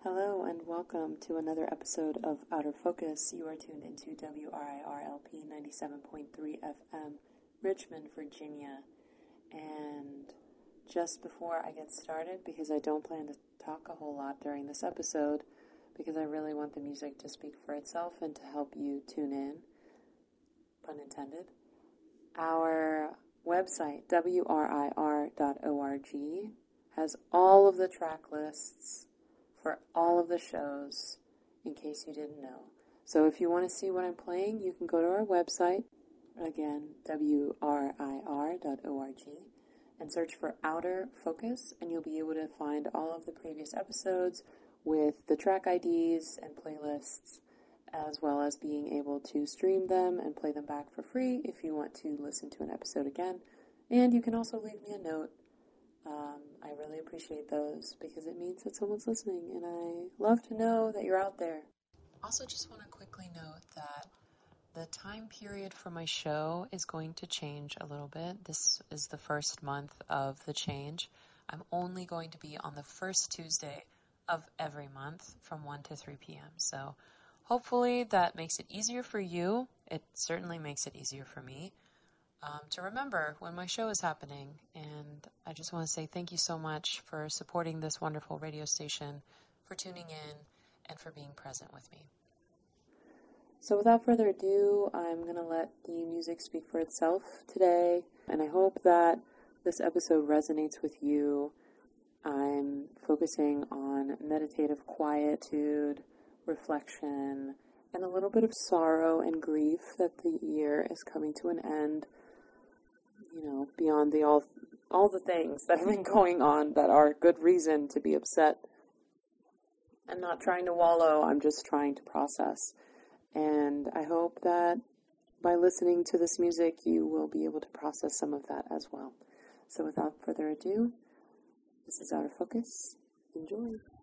Hello and welcome to another episode of Outer Focus. You are tuned into WRIRLP 97.3 FM, Richmond, Virginia. And just before I get started, because I don't plan to talk a whole lot during this episode, because I really want the music to speak for itself and to help you tune in, pun intended, our website, WRIR.org, has all of the track lists for all of the shows, in case you didn't know. So if you want to see what I'm playing, you can go to our website, again, WRIR.org, and search for Outer Focus, and you'll be able to find all of the previous episodes with the track IDs and playlists, as well as being able to stream them and play them back for free if you want to listen to an episode again. And you can also leave me a note. I really appreciate those because it means that someone's listening, and I love to know that you're out there. Also, just want to quickly note that the time period for my show is going to change a little bit. This is the first month of the change. I'm only going to be on the first Tuesday of every month from 1 to 3 p.m. So hopefully that makes it easier for you. It certainly makes it easier for me to remember when my show is happening. And I just want to say thank you so much for supporting this wonderful radio station, for tuning in, and for being present with me. So without further ado, I'm going to let the music speak for itself today, and I hope that this episode resonates with you. I'm focusing on meditative quietude, reflection, and a little bit of sorrow and grief that the year is coming to an end. You know, beyond all the things that have been going on that are good reason to be upset. I'm not trying to wallow, I'm just trying to process. And I hope that by listening to this music, you will be able to process some of that as well. So without further ado, this is Outer Focus. Enjoy.